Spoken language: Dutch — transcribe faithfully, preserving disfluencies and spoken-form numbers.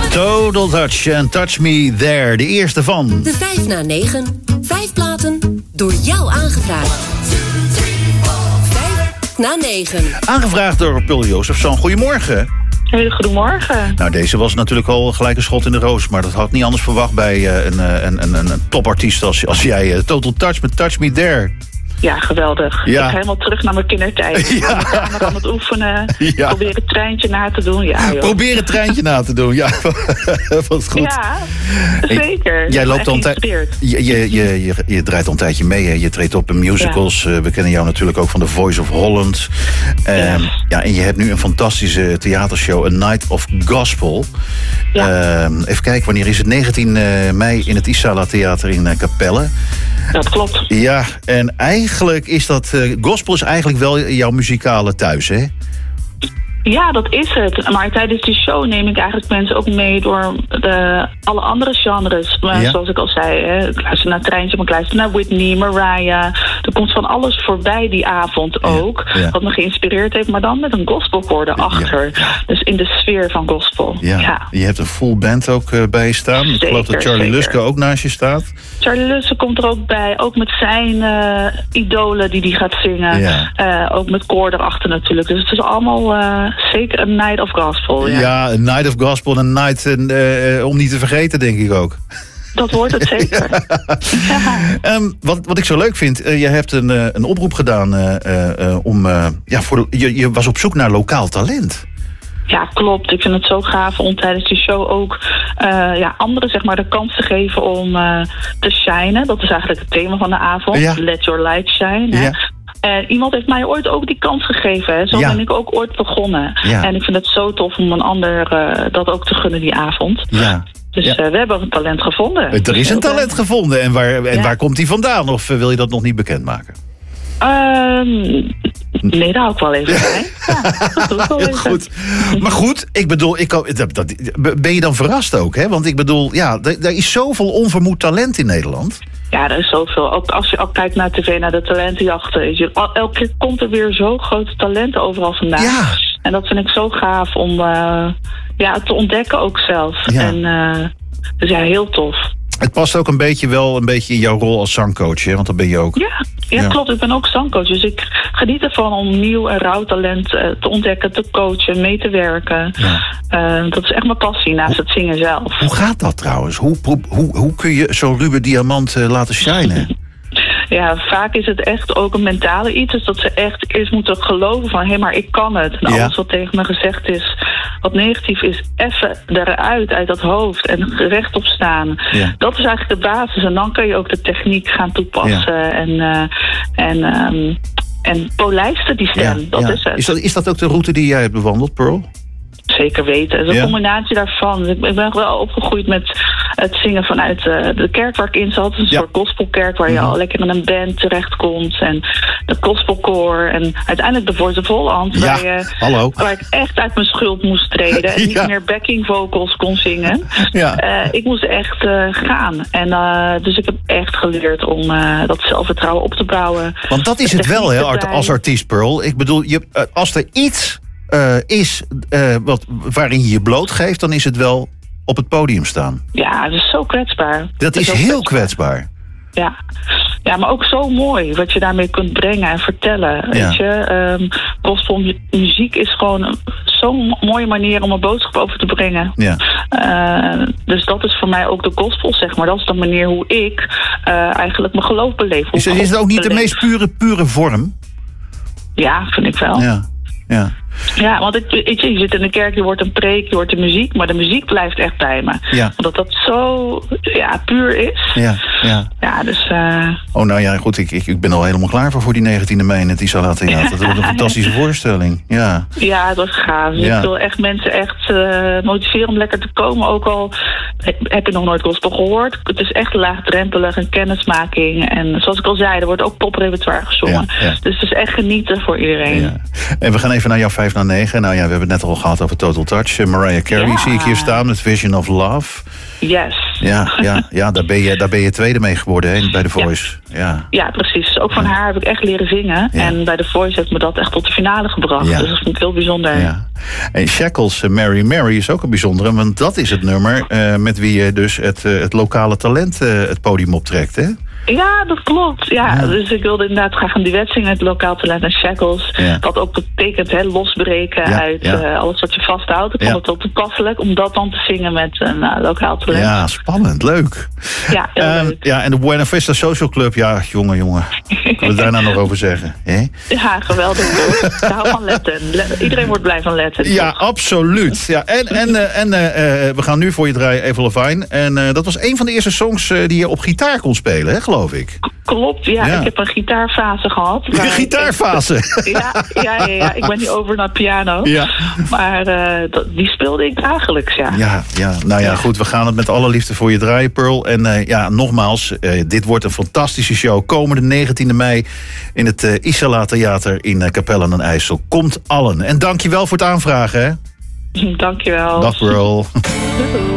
Total Touch en Touch Me There, de eerste van... De vijf na negen. Vijf platen door jou aangevraagd. Vijf na negen. Aangevraagd door Pearl Jozefzoon. Goedemorgen. Hele goedemorgen. Nou, deze was natuurlijk al gelijk een schot in de roos, maar dat had niet anders verwacht bij uh, een, een, een, een topartiest als, als jij. Uh, Total Touch met Touch Me There. Ja, geweldig. Ja. Ik ga helemaal terug naar mijn kindertijd. Ja. Ik ben aan het oefenen. Ja. Probeer het treintje na te doen. Ja, joh. Probeer het treintje na te doen. Ja, wat goed. Ja, zeker. Jij loopt al een tijd. Je, je, je, je, je draait al een tijdje mee. Hè? Je treedt op in musicals. Ja. Uh, we kennen jou natuurlijk ook van The Voice of Holland. Uh, yes. Ja, en je hebt nu een fantastische theatershow, A Night of Gospel. Ja. Uh, even kijken, wanneer is het? negentien mei in het Isala Theater in uh, Capelle. Dat klopt. Ja, en eigenlijk is dat... Uh, gospel is eigenlijk wel jouw muzikale thuis, hè? Ja, dat is het. Maar tijdens die show neem ik eigenlijk mensen ook mee door de, alle andere genres. Maar ja. Zoals ik al zei, hè, ik luister naar Treintje, maar ik luister naar Whitney, Mariah. Er komt van alles voorbij die avond ook. Ja. Ja. Wat me geïnspireerd heeft, maar dan met een gospelkoor erachter. Ja. Dus in de sfeer van gospel. Ja. Ja. Je hebt een full band ook uh, bij je staan. Zeker, ik geloof dat Charlie zeker. Luske ook naast je staat. Charlie Luske komt er ook bij. Ook met zijn uh, idolen die hij gaat zingen. Ja. Uh, ook met koor erachter natuurlijk. Dus het is allemaal... Uh, Zeker een Night of Gospel, ja. Ja, een Night of Gospel en een night uh, om niet te vergeten, denk ik ook. Dat wordt het zeker. Ja. um, wat, wat ik zo leuk vind, uh, je hebt een, uh, een oproep gedaan uh, uh, om... Uh, ja, voor de, je, je was op zoek naar lokaal talent. Ja, klopt. Ik vind het zo gaaf om tijdens die show ook uh, ja, anderen zeg maar, de kans te geven om uh, te shinen. Dat is eigenlijk het thema van de avond. Ja. Let your light shine. Ja. Hè? En iemand heeft mij ooit ook die kans gegeven. Hè. Zo ja. ben ik ook ooit begonnen. Ja. En ik vind het zo tof om een ander uh, dat ook te gunnen die avond. Ja. Dus ja. uh, we hebben een talent gevonden. Er is een talent gevonden. En waar, en ja. waar komt die vandaan? Of uh, wil je dat nog niet bekendmaken? Um, nee, daar hou ik wel even bij. Ja, dat doe ik wel even. Goed. Maar goed, ik bedoel, ik, dat, dat, ben je dan verrast ook? Hè? Want ik bedoel, ja, er, er is zoveel onvermoed talent in Nederland. Ja, er is zoveel. Ook als je ook kijkt naar tv, naar de talentenjachten. Je, elke keer komt er weer zo grote talenten overal vandaan. Ja. En dat vind ik zo gaaf om uh, ja, te ontdekken ook zelf. Ja. En, uh, dus ja, heel tof. Het past ook een beetje wel een beetje in jouw rol als zangcoach, hè? Want dat ben je ook. Ja, ja, ja, klopt. Ik ben ook zangcoach. Dus ik geniet ervan om nieuw en rauw talent uh, te ontdekken, te coachen, mee te werken. Ja. Uh, dat is echt mijn passie naast hoe, het zingen zelf. Hoe gaat dat trouwens? Hoe, hoe, hoe, hoe kun je zo'n ruwe diamant uh, laten shinen? Ja, vaak is het echt ook een mentale iets. Dus dat ze echt eerst moeten geloven van... hé, hey, maar ik kan het. En ja. alles wat tegen me gezegd is, wat negatief is... even eruit, uit dat hoofd en rechtop staan. Ja. Dat is eigenlijk de basis. En dan kan je ook de techniek gaan toepassen. Ja. En, uh, en, um, en polijsten die stem, ja. dat ja. is het. Is dat, is dat ook de route die jij hebt bewandeld, Pearl? Zeker weten. Het is een ja. combinatie daarvan. Ik ben wel opgegroeid met het zingen vanuit uh, de kerk waar ik in zat. Een ja. soort gospelkerk waar je mm-hmm. al lekker in een band terechtkomt. En de gospelkoor. En uiteindelijk de Voice of Holland. Ja. Waar, je, Hallo. waar ik echt uit mijn schuld moest treden. En niet ja. meer backing vocals kon zingen. Ja. Uh, ik moest echt uh, gaan. En, uh, dus ik heb echt geleerd om uh, dat zelfvertrouwen op te bouwen. Want dat is het wel, hè, als artiest, Pearl. Ik bedoel, je, uh, als er iets... Uh, is uh, wat, waarin je je blootgeeft, dan is het wel op het podium staan. Ja, dat is zo kwetsbaar. Dat, dat is, is heel kwetsbaar. kwetsbaar. Ja. ja, maar ook zo mooi wat je daarmee kunt brengen en vertellen. Ja. Weet je, um, gospelmuziek is gewoon zo'n mooie manier om een boodschap over te brengen. Ja. Uh, dus dat is voor mij ook de gospel, zeg maar. Dat is de manier hoe ik uh, eigenlijk mijn geloof beleef. Is, is het ook niet beleef. de meest pure, pure vorm? Ja, vind ik wel. Ja. Ja. Ja, want ik, ik, je zit in de kerk, je hoort een preek, je hoort de muziek, maar de muziek blijft echt bij me. Ja. Omdat dat zo ja, puur is. Ja, ja. ja dus... Uh... Oh, nou ja, goed, ik, ik, ik ben al helemaal klaar voor, voor die negentiende mei in het Isala Theater. Dat wordt een fantastische voorstelling. Ja, ja, het was gaaf. Ja. Ik wil echt mensen echt uh, motiveren om lekker te komen. Ook al heb je nog nooit gospel gehoord. Het is echt laagdrempelig, een kennismaking. En zoals ik al zei, er wordt ook poprepertoire gezongen. Ja, ja. Dus het is echt genieten voor iedereen. Ja. En we gaan even naar jouw vijf na negen. Nou ja, we hebben het net al gehad over Total Touch. Mariah Carey ja. zie ik hier staan met Vision of Love. Yes. Ja, ja, ja daar, ben je, daar ben je tweede mee geworden, hè, bij The Voice. Ja, ja. ja precies. Ook van ja. haar heb ik echt leren zingen. Ja. En bij The Voice heeft me dat echt tot de finale gebracht. Ja. Dus dat vond ik heel bijzonder. Ja. En Shackles, uh, Mary Mary is ook een bijzondere, want dat is het nummer uh, met wie je dus het, uh, het lokale talent uh, het podium optrekt, hè? Ja, dat klopt. Ja, ja, dus ik wilde inderdaad graag een duet zingen met lokaal talent en Shackles. Ja. Wat ook betekent, hè, losbreken ja, uit ja. Uh, alles wat je vasthoudt. Ik vond ja. het wel toepasselijk om dat dan te zingen met een uh, lokaal talent. Ja, spannend. Leuk. Ja, heel um, leuk. Ja, en de Buena Vista Social Club. Ja, jongen, jongen. Wat wil je daar nou nog over zeggen? Hè? Ja, geweldig. Ik hou van Letten. Iedereen wordt blij van Letten. Ja, toch? Absoluut. Ja, en en, uh, en uh, uh, we gaan nu voor je draaien, Avril Lavigne. En uh, dat was een van de eerste songs uh, die je op gitaar kon spelen, hè, geloof ik. Klopt, ja. ja. Ik heb een gitaarfase gehad. Een gitaarfase? Ik, ja, ja, ja, ja, ik ben nu over naar piano. Ja. Maar uh, dat, die speelde ik dagelijks, ja. Ja, ja. Nou ja, goed. We gaan het met alle liefde voor je draaien, Pearl. En uh, ja, nogmaals, uh, dit wordt een fantastische show. Komende negentiende mei in het uh, Isala Theater in uh, Capelle aan den IJssel. Komt allen. En dank je wel voor het aanvragen, hè? Dank je wel. Dag, Pearl.